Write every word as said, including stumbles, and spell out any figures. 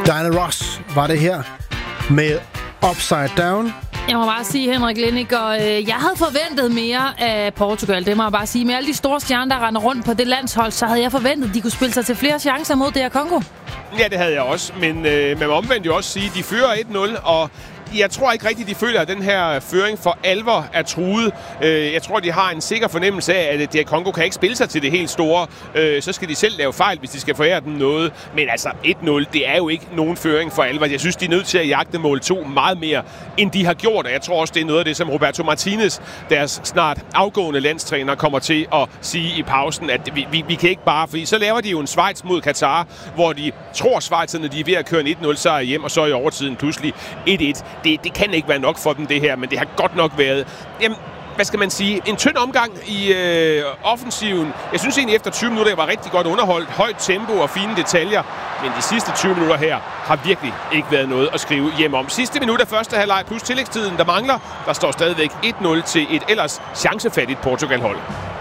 Diana Ross var det her med Upside Down. Jeg må bare sige, Henrik Linnik, og øh, jeg havde forventet mere af Portugal. Det må jeg bare sige. Med alle de store stjerner, der render rundt på det landshold, så havde jeg forventet, at de kunne spille sig til flere chancer mod det her Congo. Ja, det havde jeg også. Men øh, man må omvendt jo også sige, at de fører et nul, og jeg tror ikke rigtigt, de føler, at den her føring for alvor er truet. Jeg tror, de har en sikker fornemmelse af, at det Congo kan ikke spille sig til det helt store. Så skal de selv lave fejl, hvis de skal forære dem noget. Men altså, et nul, det er jo ikke nogen føring for alvor. Jeg synes, de er nødt til at jagte mål to meget mere, end de har gjort. Og jeg tror også, det er noget af det, som Roberto Martinez, deres snart afgående landstræner, kommer til at sige i pausen, at vi, vi, vi kan ikke bare... Fordi så laver de jo en Schweiz mod Katar, hvor de tror, Schweizerne de er ved at køre en et nul sejr hjem, og så i overtiden pludselig et et. Det, det kan ikke være nok for dem, det her, men det har godt nok været... Jamen, hvad skal man sige? En tynd omgang i øh, offensiven. Jeg synes egentlig, efter tyve minutter, jeg var rigtig godt underholdt. Højt tempo og fine detaljer. Men de sidste tyve minutter her har virkelig ikke været noget at skrive hjem om. Sidste minut af første halvleg plus tillægstiden, der mangler. Der står stadigvæk et nul til et ellers chancefattigt Portugal-hold.